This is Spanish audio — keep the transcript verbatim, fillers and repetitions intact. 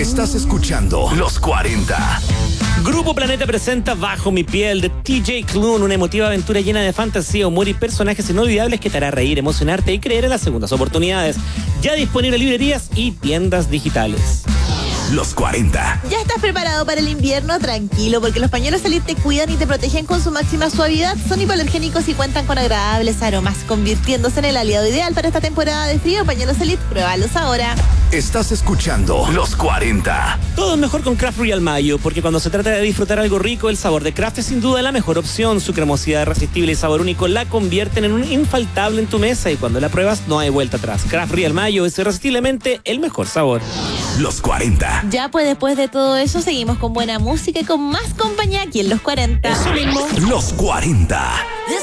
Estás escuchando Los cuarenta. Grupo Planeta presenta Bajo mi piel de T J Klune, una emotiva aventura llena de fantasía, humor y personajes inolvidables que te hará reír, emocionarte y creer en las segundas oportunidades. Ya disponible en librerías y tiendas digitales. Los cuarenta. ¿Ya estás preparado para el invierno? Tranquilo, porque los pañuelos Elite te cuidan y te protegen con su máxima suavidad. Son hipoalergénicos y cuentan con agradables aromas, convirtiéndose en el aliado ideal para esta temporada de frío. Pañuelos Elite, pruébalos ahora. Estás escuchando Los cuarenta. Todo es mejor con Kraft Real Mayo, porque cuando se trata de disfrutar algo rico, el sabor de Kraft es sin duda la mejor opción. Su cremosidad irresistible y sabor único la convierten en un infaltable en tu mesa, y cuando la pruebas no hay vuelta atrás. Kraft Real Mayo es irresistiblemente el mejor sabor. Los cuarenta. Ya pues después de todo eso seguimos con buena música y con más compañía aquí en Los cuarenta. Eso mismo. Los cuarenta.